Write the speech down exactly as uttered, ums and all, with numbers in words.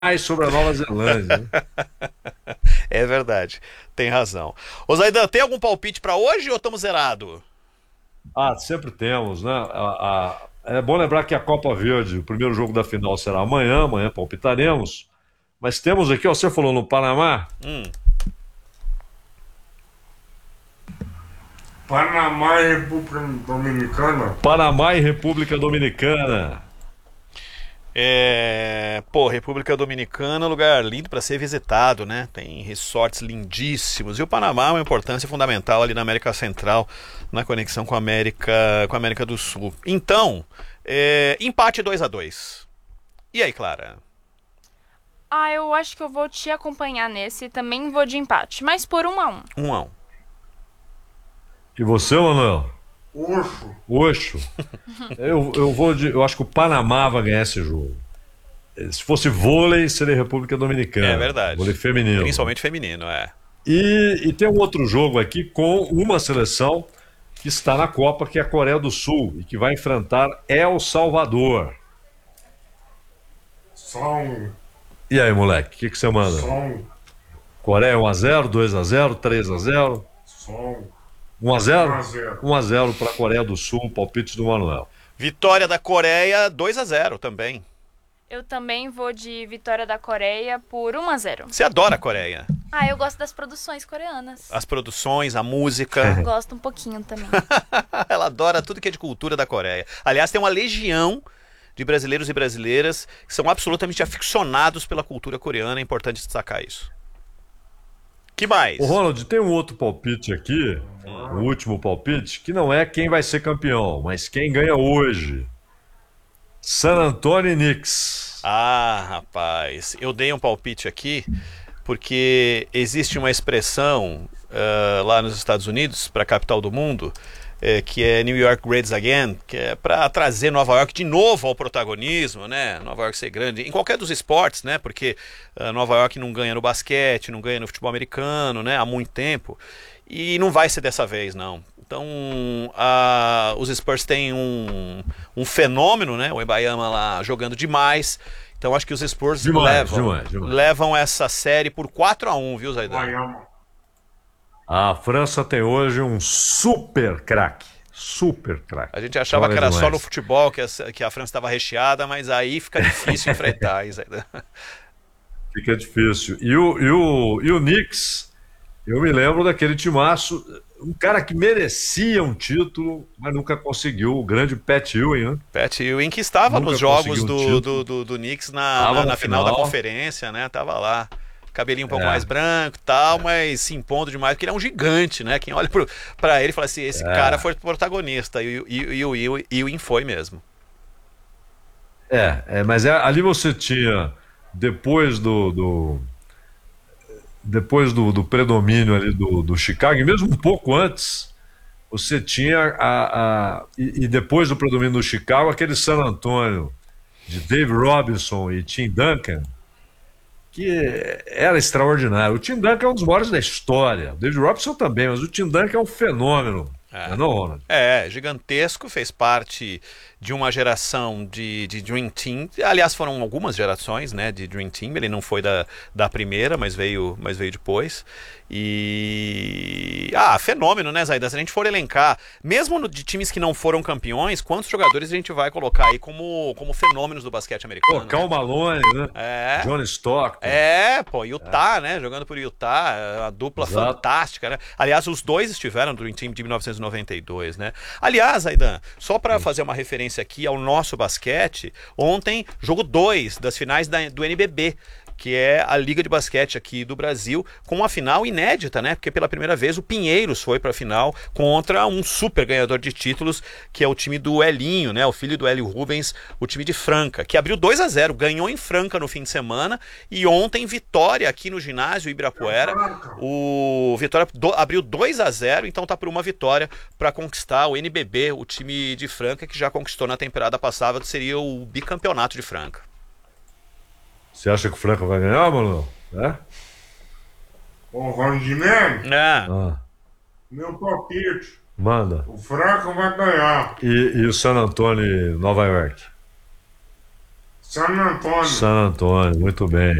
mais sobre a Nova Zelândia, né? É verdade, tem razão. Ô Zaidan, tem algum palpite pra hoje ou estamos zerado? Ah, sempre temos, né? A- a- é bom lembrar que a Copa Verde, o primeiro jogo da final será amanhã, amanhã palpitaremos. Mas temos aqui, ó, você falou no Panamá. Hum. Panamá e República Dominicana. Panamá e República Dominicana. É... Pô, República Dominicana, lugar lindo para ser visitado, né? Tem resorts lindíssimos. E o Panamá é uma importância fundamental ali na América Central, na conexão com a América, com a América do Sul. Então, é... empate dois a dois. E aí, Clara? Ah, eu acho que eu vou te acompanhar nesse. Também vou de empate, mas por um a um. Um a um. E você, Manuel? Oxo. Oxo. Eu, eu vou de, eu acho que o Panamá vai ganhar esse jogo. Se fosse vôlei, seria República Dominicana. É verdade. Vôlei feminino. Principalmente feminino, é. E, e tem um outro jogo aqui com uma seleção que está na Copa, que é a Coreia do Sul, e que vai enfrentar El Salvador. Só um. E aí, moleque, o que, que você manda? Só um. Coreia um a zero, dois a zero, três a zero, Só um. um a zero? um a zero. um a zero para a Coreia do Sul, palpite do Manuel. Vitória da Coreia dois a zero também. Eu também vou de vitória da Coreia por um a zero. Você adora a Coreia? Ah, eu gosto das produções coreanas. As produções, a música. Gosto um pouquinho também. Ela adora tudo que é de cultura da Coreia. Aliás, tem uma legião de brasileiros e brasileiras que são absolutamente aficionados pela cultura coreana. É importante destacar isso. Que mais? O Ronald, tem um outro palpite aqui, o último palpite, que não é quem vai ser campeão, mas quem ganha hoje. San Antonio e Knicks. Ah, rapaz, eu dei um palpite aqui porque existe uma expressão uh, lá nos Estados Unidos, para a capital do mundo, é, que é New York Reds Again, que é para trazer Nova York de novo ao protagonismo, né? Nova York ser grande em qualquer dos esportes, né? Porque uh, Nova York não ganha no basquete, não ganha no futebol americano, né? Há muito tempo. E não vai ser dessa vez, não. Então, a, os Spurs têm um, um fenômeno, né? O Embayama lá jogando demais. Então, acho que os Spurs Demais, levam, demais, demais. levam essa série por quatro a um, viu, Zaidan? Miami. A França tem hoje um super craque. Super craque. A gente achava Joga que era demais. só no futebol que a, que a França estava recheada, mas aí fica difícil enfrentar, hein, Zaidan? Fica difícil. E o, e o, e o Knicks, eu me lembro daquele timaço, um cara que merecia um título, mas nunca conseguiu, o grande Pat Ewing, né? Pat Ewing, que estava Nunca nos jogos conseguiu um do, título. do, do, do Knicks na, Tava na, na na final da final. conferência, né? Tava lá. Cabelinho um pouco É. mais branco e tal, mas se impondo demais, porque ele é um gigante, né? Quem olha pro, pra ele fala assim, esse É. cara foi protagonista, e, e, e o Ew- Ewing foi mesmo. É, é, mas é- ali você tinha, depois do, do- depois do, do predomínio ali do, do Chicago, e mesmo um pouco antes, você tinha a, a- e, e depois do predomínio do Chicago, aquele San Antonio de Dave Robinson e Tim Duncan, que era extraordinário. O Tim Duncan é um dos maiores da história. O David Robinson também, mas o Tim Duncan é um fenômeno. É. Não é não, Ronald? É, gigantesco, fez parte de uma geração de, de Dream Team. Aliás, foram algumas gerações, né, de Dream Team. Ele não foi da, da primeira, mas veio, mas veio depois. E... Ah, fenômeno, né, Zaidan? Se a gente for elencar, mesmo no- de times que não foram campeões, quantos jogadores a gente vai colocar aí como, como fenômenos do basquete Pô, americano? Cal Né? Malone, né? É. John Stockton. É, pô, Utah, né? Jogando por Utah, é uma dupla Exato. fantástica, né? Aliás, os dois estiveram no Dream Team de mil novecentos e noventa e dois, né? Aliás, Aidan, só para fazer uma referência aqui ao nosso basquete, ontem, jogo dois das finais da- do N B B, que é a Liga de Basquete aqui do Brasil, com uma final inédita, né? Porque pela primeira vez o Pinheiros foi para a final contra um super ganhador de títulos, que é o time do Elinho, né? O filho do Hélio Rubens, o time de Franca, que abriu dois a zero, ganhou em Franca no fim de semana, e ontem vitória aqui no ginásio Ibirapuera. O Vitória do- abriu dois a zero, então tá por uma vitória para conquistar o N B B, o time de Franca, que já conquistou na temporada passada, que seria o bicampeonato de Franca. Você acha que o Franca vai ganhar, mano? É? Ô, Rondinelli, É. Ah, meu palpite. manda. O Franca vai ganhar. E, e o San Antonio, Nova York? San Antônio. San Antônio, muito bem.